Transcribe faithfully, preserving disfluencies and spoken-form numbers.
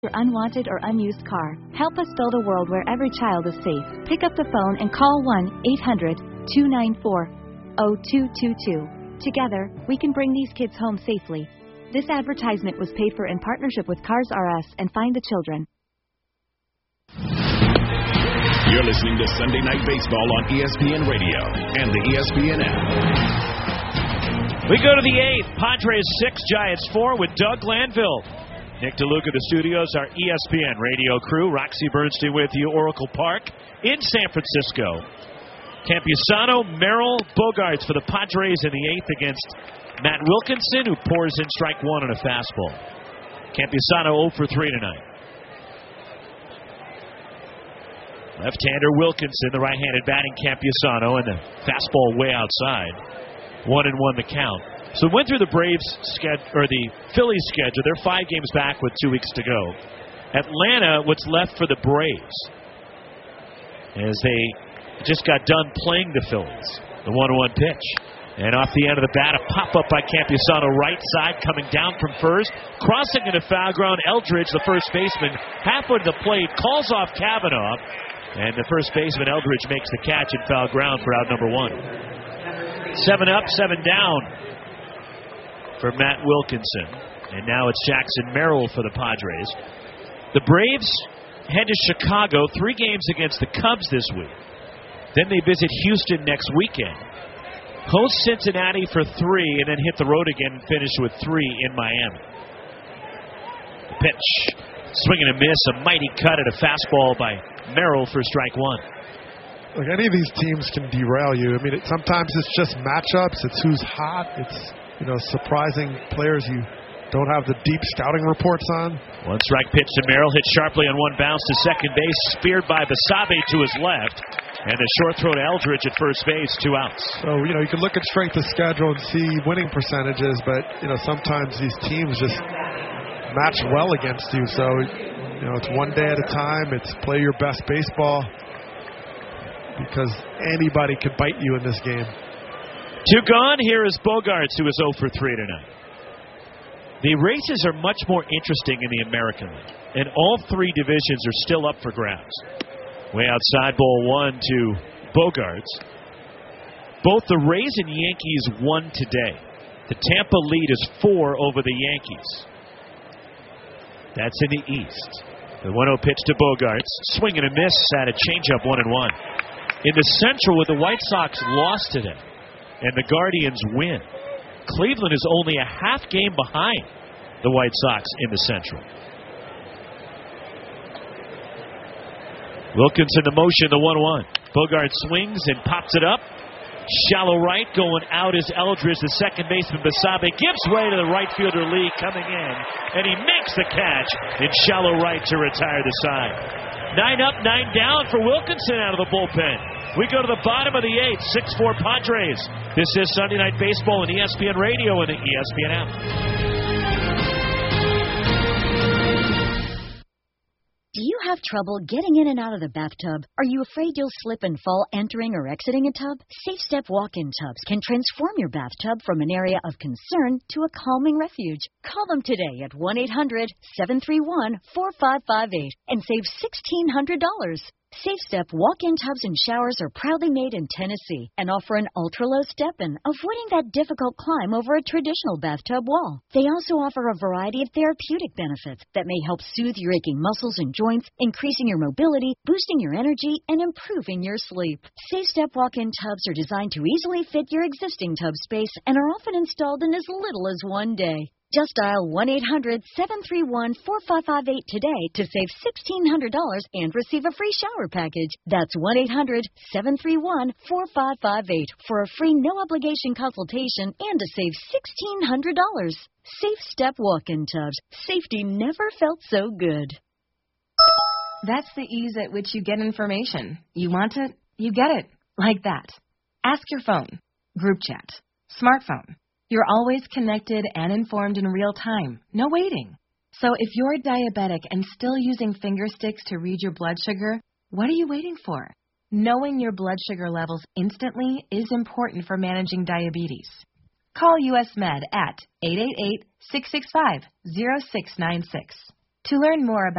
your unwanted or unused car. Help us build a world where every child is safe. Pick up the phone and call one eight hundred two nine four zero two two two. Together, we can bring these kids home safely. This advertisement was paid for in partnership with Cars R Us and Find the Children. You're listening to Sunday Night Baseball on E S P N Radio and the E S P N app. We go to the eighth. Padres six, Giants four with Doug Glanville. Nick DeLuca, the studios, our E S P N radio crew. Roxy Bernstein with you, Oracle Park in San Francisco. Campusano, Merrill, Bogaerts for the Padres in the eighth against Matt Wilkinson, who pours in strike one on a fastball. Campusano zero for three tonight. Left-hander Wilkinson, the right-handed batting Campusano, and the fastball way outside. One and one the count. So we went through the Braves schedule, or the Phillies schedule. They're five games back with two weeks to go. Atlanta, what's left for the Braves, as they just got done playing the Phillies. The one one pitch. And off the end of the bat, a pop-up by Campusano, right side, coming down from first. Crossing into foul ground, Eldridge, the first baseman, halfway to the plate, calls off Kavanaugh. And the first baseman, Eldridge, makes the catch in foul ground for out number one. Seven up, seven down for Matt Wilkinson. And now it's Jackson Merrill for the Padres. The Braves head to Chicago, three games against the Cubs this week. Then they visit Houston next weekend. Host Cincinnati for three, and then hit the road again and finish with three in Miami. The pitch. Swing and a miss, a mighty cut at a fastball by Merrill for strike one. Look, any of these teams can derail you. I mean, it, sometimes it's just matchups. It's who's hot. It's, you know, surprising players you don't have the deep scouting reports on. One strike pitch to Merrill, hit sharply on one bounce to second base, speared by Basabe to his left, and the short throw to Eldridge at first base, two outs. So, you know, you can look at strength of schedule and see winning percentages, but, you know, sometimes these teams just match well against you. So, you know, it's one day at a time. It's play your best baseball, because anybody could bite you in this game. Two gone. Here is Bogaerts, who is zero for three tonight. The races are much more interesting in the American League, and all three divisions are still up for grabs. Way outside, ball one to Bogaerts. Both the Rays and Yankees won today. The Tampa lead is four over the Yankees. That's in the East. The one oh pitch to Bogaerts. Swing and a miss at a changeup, one and one. In the Central, with the White Sox lost today and the Guardians win, Cleveland is only a half game behind the White Sox in the Central. Wilkinson the motion, the one one. Bogaerts swings and pops it up. Shallow right, going out is Eldridge, the second baseman. Basabe gives way to the right fielder Lee coming in, and he makes the catch in shallow right to retire the side. Nine up, nine down for Wilkinson out of the bullpen. We go to the bottom of the eighth, six four Padres. This is Sunday Night Baseball on E S P N Radio and the E S P N app. Do you have trouble getting in and out of the bathtub? Are you afraid you'll slip and fall entering or exiting a tub? Safe Step walk-in tubs can transform your bathtub from an area of concern to a calming refuge. Call them today at one eight hundred seven three one four five five eight and save sixteen hundred dollars. Safe Step walk-in tubs and showers are proudly made in Tennessee and offer an ultra-low step-in, avoiding that difficult climb over a traditional bathtub wall. They also offer a variety of therapeutic benefits that may help soothe your aching muscles and joints, increasing your mobility, boosting your energy, and improving your sleep. Safe Step walk-in tubs are designed to easily fit your existing tub space and are often installed in as little as one day. Just dial one eight hundred seven three one four five five eight today to save sixteen hundred dollars and receive a free shower package. That's one eight hundred seven three one four five five eight for a free no-obligation consultation and to save sixteen hundred dollars. Safe Step walk-in tubs. Safety never felt so good. That's the ease at which you get information. You want it, you get it. Like that. Ask your phone. Group chat. Smartphone. You're always connected and informed in real time. No waiting. So if you're diabetic and still using finger sticks to read your blood sugar, what are you waiting for? Knowing your blood sugar levels instantly is important for managing diabetes. Call U S Med at eight eight eight, six six five, zero six nine six to learn more about